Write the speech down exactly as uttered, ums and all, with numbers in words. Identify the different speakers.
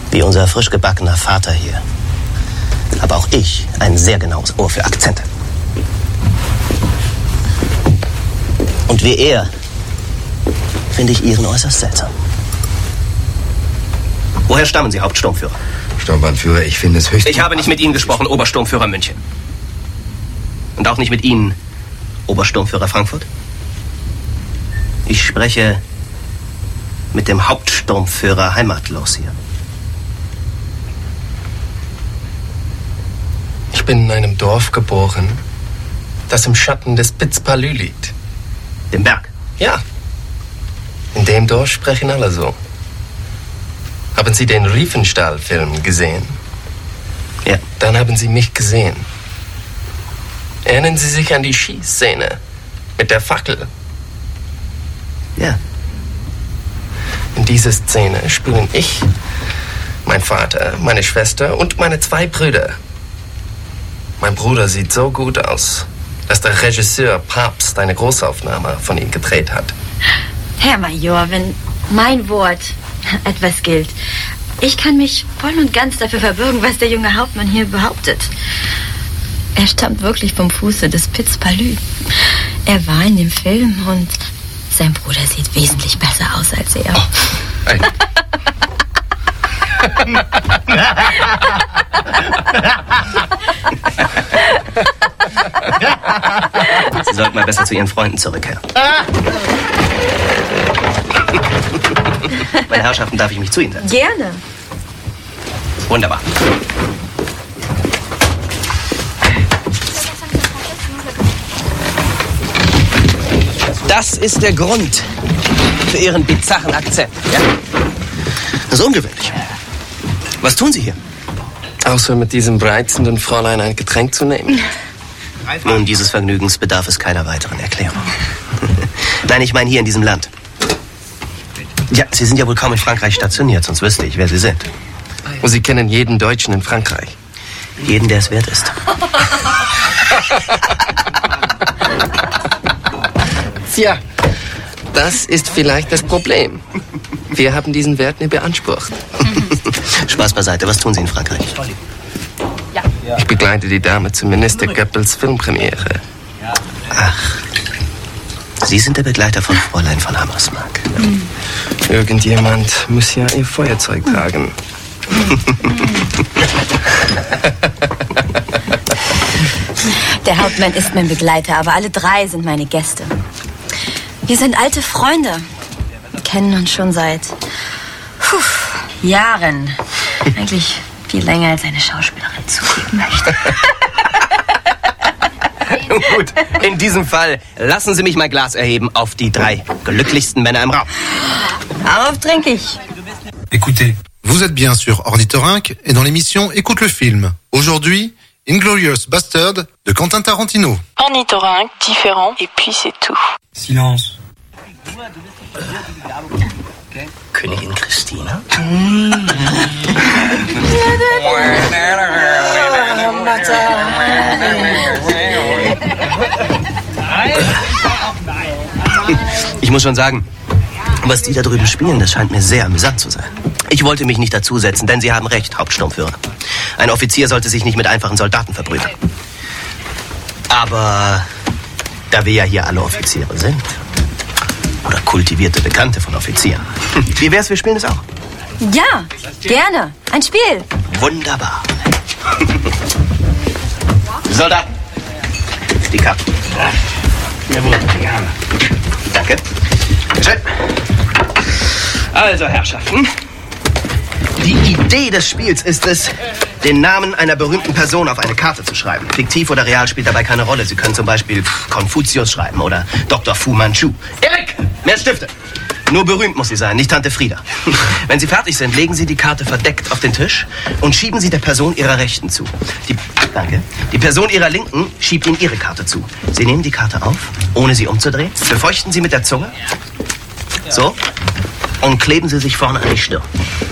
Speaker 1: Wie unser frisch gebackener Vater hier habe auch ich ein sehr genaues Ohr für Akzente. Und wie er finde ich Ihren äußerst seltsam. Woher stammen Sie, Hauptsturmführer?
Speaker 2: Sturmbannführer, ich finde es höchst...
Speaker 1: Ich habe nicht mit Ihnen gesprochen, Obersturmführer München. Und auch nicht mit Ihnen, Obersturmführer Frankfurt. Ich spreche mit dem Hauptsturmführer heimatlos hier.
Speaker 3: Ich bin in einem Dorf geboren, das im Schatten des Piz Palu liegt.
Speaker 1: Dem Berg?
Speaker 3: Ja. In dem Dorf sprechen alle so. Haben Sie den Riefenstahl-Film gesehen?
Speaker 1: Ja.
Speaker 3: Dann haben Sie mich gesehen. Erinnern Sie sich an die Schießszene mit der Fackel?
Speaker 1: Ja.
Speaker 3: In dieser Szene spielen ich, mein Vater, meine Schwester und meine zwei Brüder. Mein Bruder sieht so gut aus, dass der Regisseur Papst eine Großaufnahme von ihm gedreht hat.
Speaker 4: Herr Major, wenn mein Wort etwas gilt, ich kann mich voll und ganz dafür verbürgen, was der junge Hauptmann hier behauptet. Er stammt wirklich vom Fuße des Piz Palu. Er war in dem Film und sein Bruder sieht wesentlich besser aus als er.
Speaker 3: Oh, ein
Speaker 1: Sie sollten mal besser zu Ihren Freunden zurückkehren. Meine Herrschaften, darf ich mich zu Ihnen setzen?
Speaker 4: Gerne.
Speaker 1: Wunderbar. Das ist der Grund für Ihren bizarren Akzent, ja? Das ist ungewöhnlich. Was tun Sie hier?
Speaker 3: Außer mit diesem reizenden Fräulein ein Getränk zu nehmen.
Speaker 1: Nun, dieses Vergnügens bedarf es keiner weiteren Erklärung. Nein, ich meine hier in diesem Land. Ja, Sie sind ja wohl kaum in Frankreich stationiert, sonst wüsste ich, wer Sie sind.
Speaker 3: Und Sie kennen jeden Deutschen in Frankreich.
Speaker 1: Jeden, der es wert ist.
Speaker 3: Tja, das ist vielleicht das Problem. Wir haben diesen Wert nie beansprucht.
Speaker 1: Spaß beiseite, was tun Sie in Frankreich?
Speaker 3: Ich begleite die Dame zum Minister Goebbels Filmpremiere.
Speaker 1: Ach, Sie sind der Begleiter von Fräulein von Hammersmark.
Speaker 3: Mhm. Irgendjemand muss ja ihr Feuerzeug tragen.
Speaker 4: Der Hauptmann ist mein Begleiter, aber alle drei sind meine Gäste. Wir sind alte Freunde. Wir kennen uns schon seit puh, Jahren. Eigentlich viel länger, als eine Schauspielerin zugeben möchte.
Speaker 1: Gut, in diesem Fall lassen Sie mich mein Glas erheben auf die drei glücklichsten Männer im Raum.
Speaker 4: Darauf trinke ich.
Speaker 5: Écoutez, vous êtes bien sur Ornithorynque et dans l'émission Écoute le film. Aujourd'hui, Inglourious Bastard de Quentin Tarantino.
Speaker 6: Ornithorynque, différent, et puis c'est tout.
Speaker 5: Silence.
Speaker 1: Königin Christina? Ich muss schon sagen, was die da drüben spielen, das scheint mir sehr amüsant zu sein. Ich wollte mich nicht dazusetzen, denn Sie haben recht, Hauptsturmführer. Ein Offizier sollte sich nicht mit einfachen Soldaten verbrüdern. Aber da wir ja hier alle Offiziere sind, oder kultivierte Bekannte von Offizieren, wie wär's, wir spielen es auch?
Speaker 4: Ja, gerne. Ein Spiel.
Speaker 1: Wunderbar. Soldaten, die Karten. Jawohl, gerne. Danke. Schön. Also, Herrschaften, die Idee des Spiels ist es, den Namen einer berühmten Person auf eine Karte zu schreiben. Fiktiv oder real spielt dabei keine Rolle. Sie können zum Beispiel Konfuzius schreiben oder Doktor Fu Manchu. Erik, mehr Stifte. Nur berühmt muss sie sein, nicht Tante Frieda. Wenn Sie fertig sind, legen Sie die Karte verdeckt auf den Tisch und schieben sie der Person Ihrer Rechten zu. Die, danke. Die Person Ihrer Linken schiebt Ihnen Ihre Karte zu. Sie nehmen die Karte auf, ohne sie umzudrehen, befeuchten sie mit der Zunge. So. Und kleben Sie sich vorne an die Stirn.